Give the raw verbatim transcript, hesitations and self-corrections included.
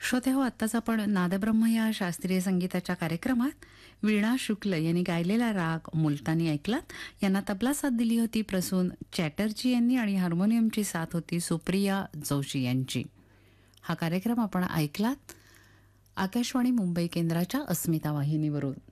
श्रोते हो, आत्ताच आपण नादब्रह्म या शास्त्रीय संगीताच्या कार्यक्रमात वीणा शुक्ल यांनी गायलेला राग मुलतानी ऐकलात. यांना तबला साथ दिली होती प्रसून चॅटर्जी यांनी आणि हार्मोनियमची साथ होती सुप्रिया जोशी यांची. हा कार्यक्रम आपण ऐकलात आकाशवाणी मुंबई केंद्राच्या अस्मिता वाहिनीवरून.